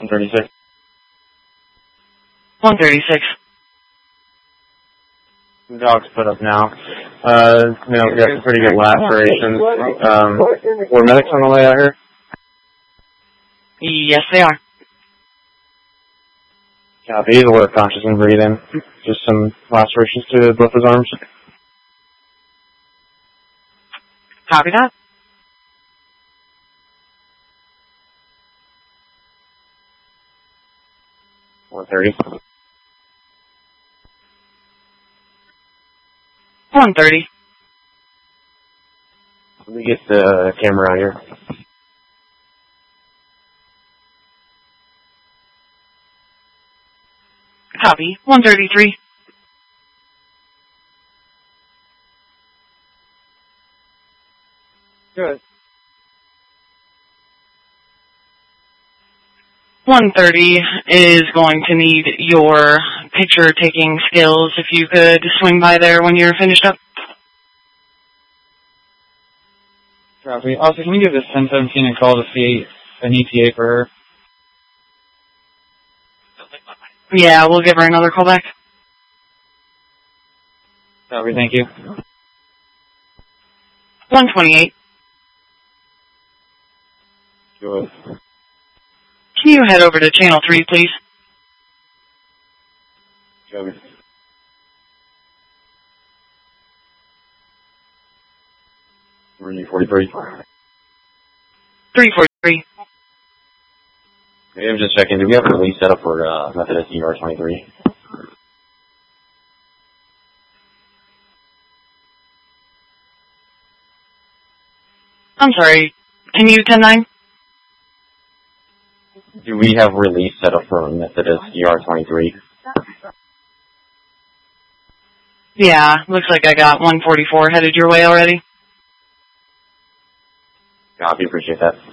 136. 136. The dog's put up now. We got some pretty good lacerations. Were medics on the way out here? Yes, they are. Copy. He's aware, conscious, and breathing. Just some lacerations to both his arms. Copy that. $130. 130. Let me get the camera out here. Copy. 133. Good. 130 is going to need your picture-taking skills. If you could swing by there when you're finished up. Copy. Also, can you give this 1017 a call to see an ETA for her? Yeah, we'll give her another call back. Copy, thank you. 128. Good. Can you head over to channel 3, please? Copy. Were you 43? 343. Okay, I'm just checking. Do we have a release set up for Methodist ER23? I'm sorry. Can you 10-9? Do we have release set up for Methodist ER23? Yeah, looks like I got 144 headed your way already. Copy, appreciate that.